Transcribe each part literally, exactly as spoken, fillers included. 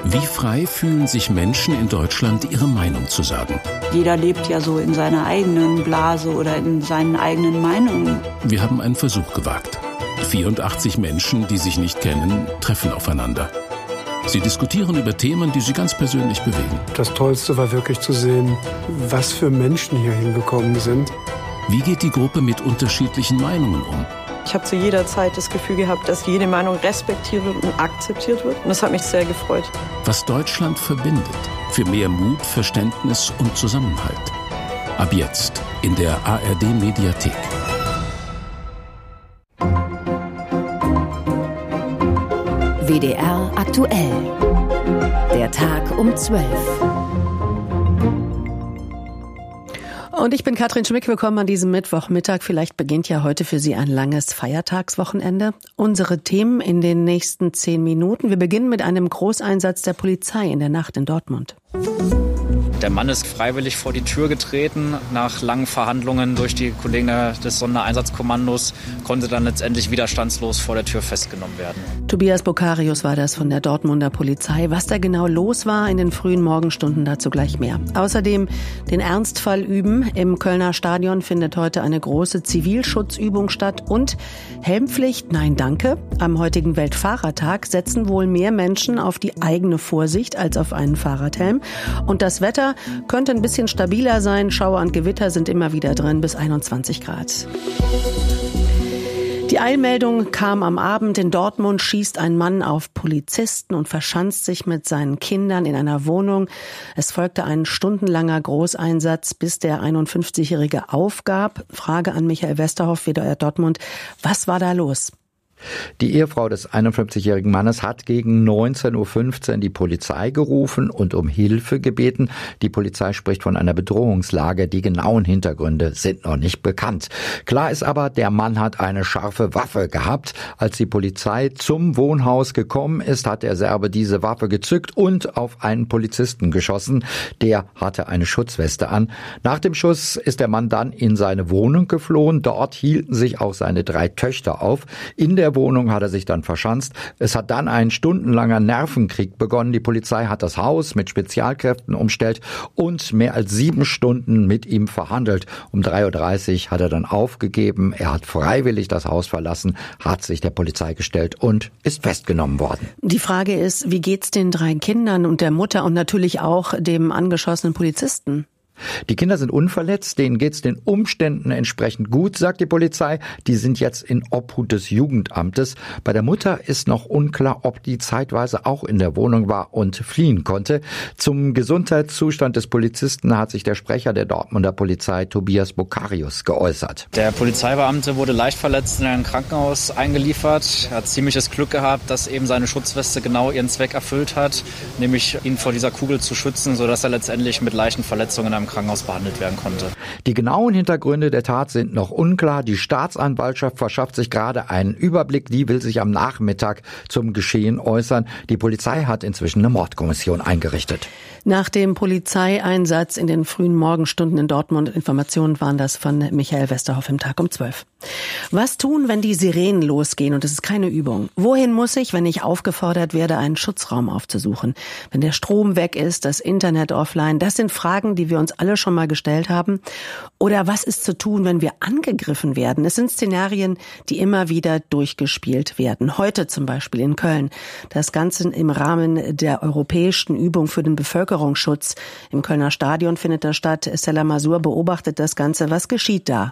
Wie frei fühlen sich Menschen in Deutschland, ihre Meinung zu sagen? Jeder lebt ja so in seiner eigenen Blase oder in seinen eigenen Meinungen. Wir haben einen Versuch gewagt. vierundachtzig Menschen, die sich nicht kennen, treffen aufeinander. Sie diskutieren über Themen, die sie ganz persönlich bewegen. Das Tollste war wirklich zu sehen, was für Menschen hier hingekommen sind. Wie geht die Gruppe mit unterschiedlichen Meinungen um? Ich habe zu jeder Zeit das Gefühl gehabt, dass jede Meinung respektiert wird und akzeptiert wird. Und das hat mich sehr gefreut. Was Deutschland verbindet. Für mehr Mut, Verständnis und Zusammenhalt. Ab jetzt in der A R D-Mediathek. W D R aktuell. Der Tag um zwölf. Und ich bin Katrin Schmick, willkommen an diesem Mittwochmittag. Vielleicht beginnt ja heute für Sie ein langes Feiertagswochenende. Unsere Themen in den nächsten zehn Minuten. Wir beginnen mit einem Großeinsatz der Polizei in der Nacht in Dortmund. Der Mann ist freiwillig vor die Tür getreten. Nach langen Verhandlungen durch die Kollegen des Sondereinsatzkommandos konnte dann letztendlich widerstandslos vor der Tür festgenommen werden. Tobias Bokarius war das von der Dortmunder Polizei. Was da genau los war in den frühen Morgenstunden, dazu gleich mehr. Außerdem den Ernstfall üben. Im Kölner Stadion findet heute eine große Zivilschutzübung statt. Und Helmpflicht, nein danke. Am heutigen Weltfahrertag setzen wohl mehr Menschen auf die eigene Vorsicht als auf einen Fahrradhelm. Und das Wetter könnte ein bisschen stabiler sein. Schauer und Gewitter sind immer wieder drin, bis einundzwanzig Grad. Die Eilmeldung kam am Abend. In Dortmund schießt ein Mann auf Polizisten und verschanzt sich mit seinen Kindern in einer Wohnung. Es folgte ein stundenlanger Großeinsatz, bis der einundfünfzigjährige aufgab. Frage an Michael Westerhoff, W D R Dortmund. Was war da los? Die Ehefrau des einundfünfzigjährigen Mannes hat gegen neunzehn Uhr fünfzehn die Polizei gerufen und um Hilfe gebeten. Die Polizei spricht von einer Bedrohungslage. Die genauen Hintergründe sind noch nicht bekannt. Klar ist aber, der Mann hat eine scharfe Waffe gehabt. Als die Polizei zum Wohnhaus gekommen ist, hat der Serbe diese Waffe gezückt und auf einen Polizisten geschossen. Der hatte eine Schutzweste an. Nach dem Schuss ist der Mann dann in seine Wohnung geflohen. Dort hielten sich auch seine drei Töchter auf. In der Wohnung hat er sich dann verschanzt. Es hat dann ein stundenlanger Nervenkrieg begonnen. Die Polizei hat das Haus mit Spezialkräften umstellt und mehr als sieben Stunden mit ihm verhandelt. Um drei Uhr dreißig hat er dann aufgegeben. Er hat freiwillig das Haus verlassen, hat sich der Polizei gestellt und ist festgenommen worden. Die Frage ist, wie geht's den drei Kindern und der Mutter und natürlich auch dem angeschossenen Polizisten? Die Kinder sind unverletzt, denen geht's den Umständen entsprechend gut, sagt die Polizei. Die sind jetzt in Obhut des Jugendamtes. Bei der Mutter ist noch unklar, ob die zeitweise auch in der Wohnung war und fliehen konnte. Zum Gesundheitszustand des Polizisten hat sich der Sprecher der Dortmunder Polizei, Tobias Bokarius, geäußert. Der Polizeibeamte wurde leicht verletzt in ein Krankenhaus eingeliefert. Er hat ziemliches Glück gehabt, dass eben seine Schutzweste genau ihren Zweck erfüllt hat, nämlich ihn vor dieser Kugel zu schützen, sodass er letztendlich mit leichten Verletzungen in einem Krankenhaus behandelt werden konnte. Die genauen Hintergründe der Tat sind noch unklar. Die Staatsanwaltschaft verschafft sich gerade einen Überblick. Die will sich am Nachmittag zum Geschehen äußern. Die Polizei hat inzwischen eine Mordkommission eingerichtet. Nach dem Polizeieinsatz in den frühen Morgenstunden in Dortmund, Informationen waren das von Michael Westerhoff im Tag um zwölf. Was tun, wenn die Sirenen losgehen und es ist keine Übung? Wohin muss ich, wenn ich aufgefordert werde, einen Schutzraum aufzusuchen? Wenn der Strom weg ist, das Internet offline? Das sind Fragen, die wir uns alle schon mal gestellt haben. Oder was ist zu tun, wenn wir angegriffen werden? Es sind Szenarien, die immer wieder durchgespielt werden. Heute zum Beispiel in Köln. Das Ganze im Rahmen der europäischen Übung für den Bevölkerungsschutz. Im Kölner Stadion findet das statt. Stella Masur beobachtet das Ganze. Was geschieht da?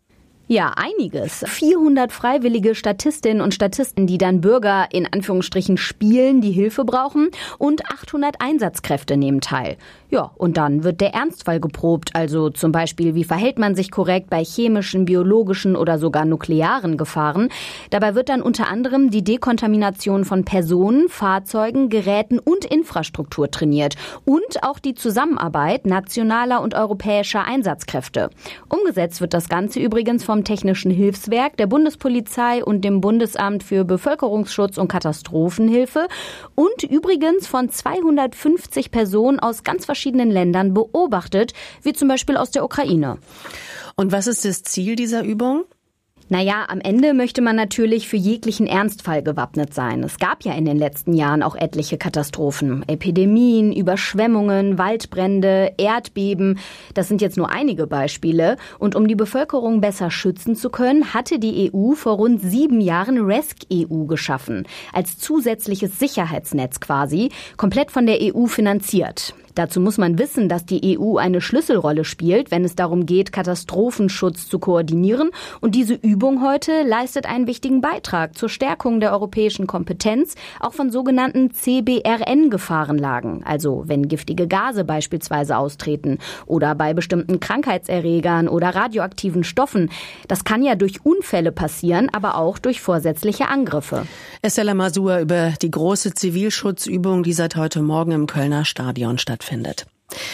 Ja, einiges. vierhundert freiwillige Statistinnen und Statisten, die dann Bürger in Anführungsstrichen spielen, die Hilfe brauchen, und achthundert Einsatzkräfte nehmen teil. Ja, und dann wird der Ernstfall geprobt, also zum Beispiel, wie verhält man sich korrekt bei chemischen, biologischen oder sogar nuklearen Gefahren. Dabei wird dann unter anderem die Dekontamination von Personen, Fahrzeugen, Geräten und Infrastruktur trainiert und auch die Zusammenarbeit nationaler und europäischer Einsatzkräfte. Umgesetzt wird das Ganze übrigens vom Technischen Hilfswerk, der Bundespolizei und dem Bundesamt für Bevölkerungsschutz und Katastrophenhilfe und übrigens von zweihundertfünfzig Personen aus ganz verschiedenen Ländern beobachtet, wie zum Beispiel aus der Ukraine. Und was ist das Ziel dieser Übung? Naja, am Ende möchte man natürlich für jeglichen Ernstfall gewappnet sein. Es gab ja in den letzten Jahren auch etliche Katastrophen. Epidemien, Überschwemmungen, Waldbrände, Erdbeben. Das sind jetzt nur einige Beispiele. Und um die Bevölkerung besser schützen zu können, hatte die E U vor rund sieben Jahren rescEU geschaffen. Als zusätzliches Sicherheitsnetz quasi, komplett von der E U finanziert. Dazu muss man wissen, dass die E U eine Schlüsselrolle spielt, wenn es darum geht, Katastrophenschutz zu koordinieren. Und diese Übung heute leistet einen wichtigen Beitrag zur Stärkung der europäischen Kompetenz, auch von sogenannten C B R N-Gefahrenlagen. Also wenn giftige Gase beispielsweise austreten oder bei bestimmten Krankheitserregern oder radioaktiven Stoffen. Das kann ja durch Unfälle passieren, aber auch durch vorsätzliche Angriffe. Estella Masur über die große Zivilschutzübung, die seit heute Morgen im Kölner Stadion stattfindet. Findet.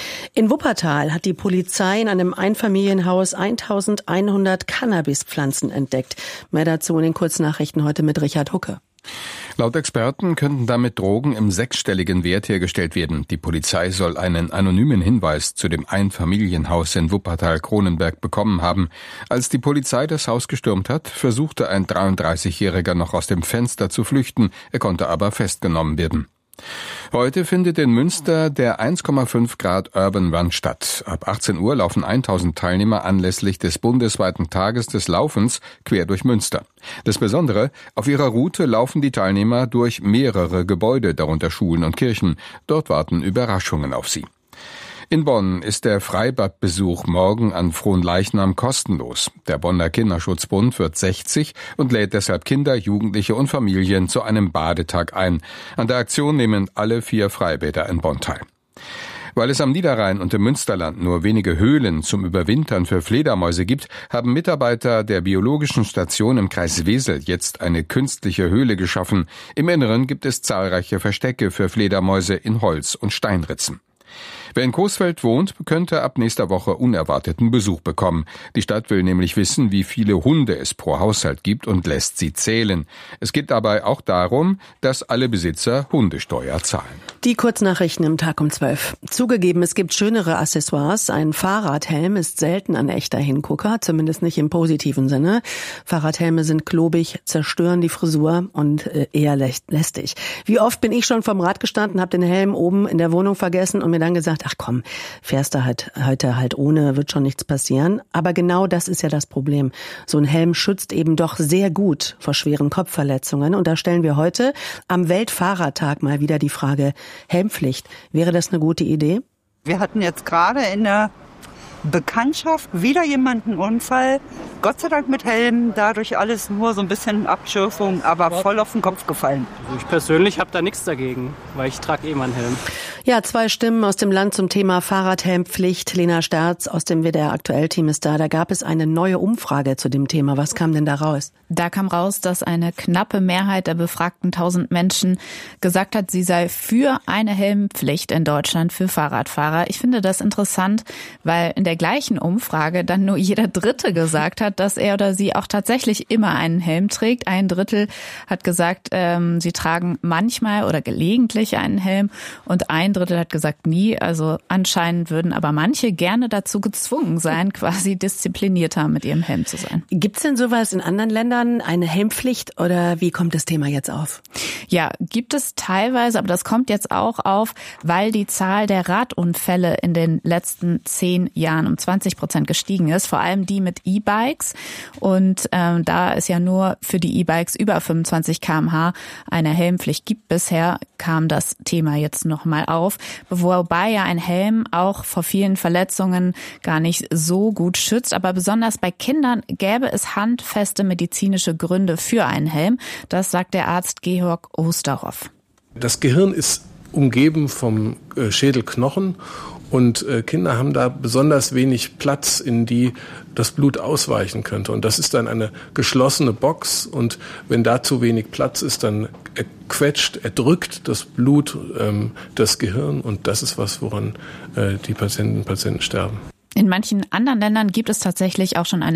In Wuppertal hat die Polizei in einem Einfamilienhaus eintausendeinhundert Cannabispflanzen entdeckt. Mehr dazu in den Kurznachrichten heute mit Richard Hucke. Laut Experten könnten damit Drogen im sechsstelligen Wert hergestellt werden. Die Polizei soll einen anonymen Hinweis zu dem Einfamilienhaus in Wuppertal-Kronenberg bekommen haben. Als die Polizei das Haus gestürmt hat, versuchte ein dreiunddreißigjähriger noch aus dem Fenster zu flüchten. Er konnte aber festgenommen werden. Heute findet in Münster der eins Komma fünf Grad Urban Run statt. Ab achtzehn Uhr laufen tausend Teilnehmer anlässlich des bundesweiten Tages des Laufens quer durch Münster. Das Besondere, auf ihrer Route laufen die Teilnehmer durch mehrere Gebäude, darunter Schulen und Kirchen. Dort warten Überraschungen auf sie. In Bonn ist der Freibadbesuch morgen an Fronleichnam kostenlos. Der Bonner Kinderschutzbund wird sechzig und lädt deshalb Kinder, Jugendliche und Familien zu einem Badetag ein. An der Aktion nehmen alle vier Freibäder in Bonn teil. Weil es am Niederrhein und im Münsterland nur wenige Höhlen zum Überwintern für Fledermäuse gibt, haben Mitarbeiter der Biologischen Station im Kreis Wesel jetzt eine künstliche Höhle geschaffen. Im Inneren gibt es zahlreiche Verstecke für Fledermäuse in Holz und Steinritzen. Wer in Coesfeld wohnt, könnte ab nächster Woche unerwarteten Besuch bekommen. Die Stadt will nämlich wissen, wie viele Hunde es pro Haushalt gibt und lässt sie zählen. Es geht dabei auch darum, dass alle Besitzer Hundesteuer zahlen. Die Kurznachrichten im Tag um zwölf. Zugegeben, es gibt schönere Accessoires. Ein Fahrradhelm ist selten ein echter Hingucker, zumindest nicht im positiven Sinne. Fahrradhelme sind klobig, zerstören die Frisur und eher lästig. Wie oft bin ich schon vom Rad gestanden, habe den Helm oben in der Wohnung vergessen und mir dann gesagt, ach komm, fährst du halt heute halt ohne, wird schon nichts passieren. Aber genau das ist ja das Problem. So ein Helm schützt eben doch sehr gut vor schweren Kopfverletzungen. Und da stellen wir heute am Weltfahrradtag mal wieder die Frage, Helmpflicht. Wäre das eine gute Idee? Wir hatten jetzt gerade in der Bekanntschaft wieder jemanden Unfall. Gott sei Dank mit Helm, dadurch alles nur so ein bisschen Abschürfung, aber voll auf den Kopf gefallen. Also ich persönlich habe da nichts dagegen, weil ich trage eh meinen Helm. Ja, zwei Stimmen aus dem Land zum Thema Fahrradhelmpflicht. Lena Sterz aus dem W D R Aktuell-Team ist da. Da gab es eine neue Umfrage zu dem Thema. Was kam denn da raus? Da kam raus, dass eine knappe Mehrheit der befragten tausend Menschen gesagt hat, sie sei für eine Helmpflicht in Deutschland für Fahrradfahrer. Ich finde das interessant, weil in der gleichen Umfrage dann nur jeder Dritte gesagt hat, dass er oder sie auch tatsächlich immer einen Helm trägt. Ein Drittel hat gesagt, ähm, sie tragen manchmal oder gelegentlich einen Helm und ein Drittel hat gesagt nie. Also anscheinend würden aber manche gerne dazu gezwungen sein, quasi disziplinierter mit ihrem Helm zu sein. Gibt's denn sowas in anderen Ländern, eine Helmpflicht, oder wie kommt das Thema jetzt auf? Ja, gibt es teilweise, aber das kommt jetzt auch auf, weil die Zahl der Radunfälle in den letzten zehn Jahren um zwanzig Prozent gestiegen ist, vor allem die mit E-Bikes. Und ähm, da es ja nur für die E-Bikes über fünfundzwanzig Kilometer pro Stunde eine Helmpflicht gibt bisher, kam das Thema jetzt nochmal auf. Wobei ja ein Helm auch vor vielen Verletzungen gar nicht so gut schützt. Aber besonders bei Kindern gäbe es handfeste medizinische Gründe für einen Helm. Das sagt der Arzt Georg Osterhoff. Das Gehirn ist umgeben vom Schädelknochen. Und Kinder haben da besonders wenig Platz, in die das Blut ausweichen könnte. Und das ist dann eine geschlossene Box. Und wenn da zu wenig Platz ist, dann quetscht, erdrückt das Blut ähm, das Gehirn. Und das ist was, woran äh, die Patientinnen und Patienten sterben. In manchen anderen Ländern gibt es tatsächlich auch schon eine Helmpflicht.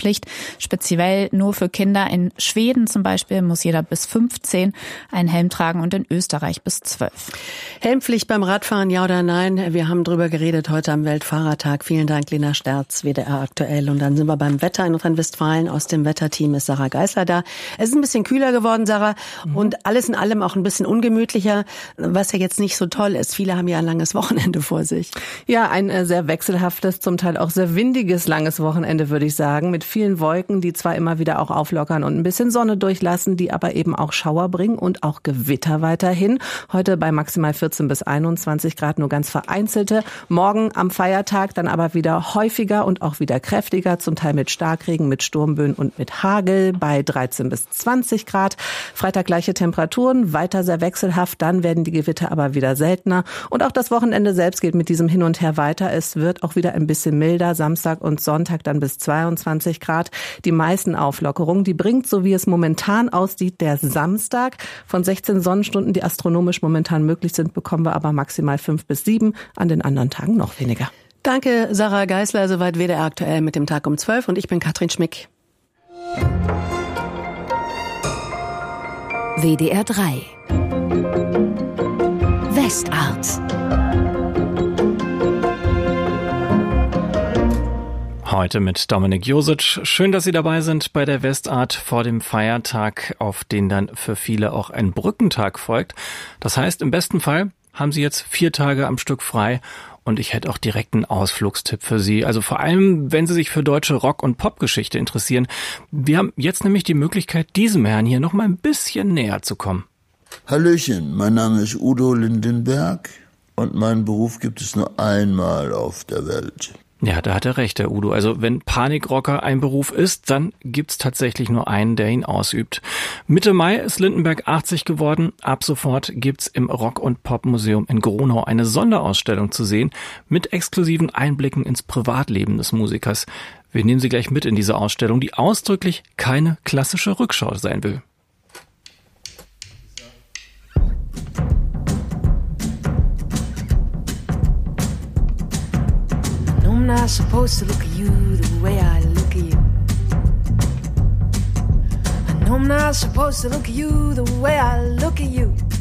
Helmpflicht. Speziell nur für Kinder. In Schweden zum Beispiel muss jeder bis fünfzehn einen Helm tragen und in Österreich bis zwölf. Helmpflicht beim Radfahren, ja oder nein? Wir haben drüber geredet heute am Weltfahrertag. Vielen Dank, Lena Sterz, W D R aktuell. Und dann sind wir beim Wetter in Nordrhein-Westfalen. Aus dem Wetterteam ist Sarah Geisler da. Es ist ein bisschen kühler geworden, Sarah, mhm. und alles in allem auch ein bisschen ungemütlicher, was ja jetzt nicht so toll ist. Viele haben ja ein langes Wochenende vor sich. Ja, ein äh, sehr wechselhaftes, zum Teil auch sehr windiges langes Wochenende, würde ich sagen, mit vielen Wolken, die zwar immer wieder auch auflockern und ein bisschen Sonne durchlassen, die aber eben auch Schauer bringen und auch Gewitter weiterhin. Heute bei maximal vierzehn bis einundzwanzig Grad, nur ganz vereinzelte. Morgen am Feiertag dann aber wieder häufiger und auch wieder kräftiger, zum Teil mit Starkregen, mit Sturmböen und mit Hagel bei dreizehn bis zwanzig Grad. Freitag gleiche Temperaturen, weiter sehr wechselhaft, dann werden die Gewitter aber wieder seltener. Und auch das Wochenende selbst geht mit diesem Hin und Her weiter. Es wird auch wieder ein bisschen milder, Samstag und Sonntag dann bis zweiundzwanzig Grad. Die meisten Auflockerungen, die bringt, so wie es momentan aussieht, der Samstag. Von sechzehn Sonnenstunden, die astronomisch momentan möglich sind, bekommen wir aber maximal fünf bis sieben, an den anderen Tagen noch weniger. Danke, Sarah Geisler, soweit W D R aktuell mit dem Tag um zwölf und ich bin Katrin Schmick. W D R drei Westart. Heute mit Dominik Josic. Schön, dass Sie dabei sind bei der Westart vor dem Feiertag, auf den dann für viele auch ein Brückentag folgt. Das heißt, im besten Fall haben Sie jetzt vier Tage am Stück frei und ich hätte auch direkt einen Ausflugstipp für Sie. Also vor allem, wenn Sie sich für deutsche Rock- und Popgeschichte interessieren. Wir haben jetzt nämlich die Möglichkeit, diesem Herrn hier noch mal ein bisschen näher zu kommen. Hallöchen, mein Name ist Udo Lindenberg und meinen Beruf gibt es nur einmal auf der Welt. Ja, da hat er recht, der Udo. Also wenn Panikrocker ein Beruf ist, dann gibt's tatsächlich nur einen, der ihn ausübt. Mitte Mai ist Lindenberg achtzig geworden. Ab sofort gibt's im Rock- und Popmuseum in Gronau eine Sonderausstellung zu sehen mit exklusiven Einblicken ins Privatleben des Musikers. Wir nehmen Sie gleich mit in diese Ausstellung, die ausdrücklich keine klassische Rückschau sein will. I'm not supposed to look at you the way I look at you. I know I'm not supposed to look at you the way I look at you.